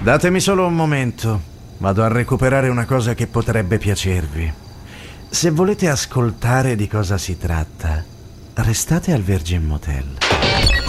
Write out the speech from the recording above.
Datemi solo un momento. Vado a recuperare una cosa che potrebbe piacervi. Se volete ascoltare di cosa si tratta, restate al Virgin Motel.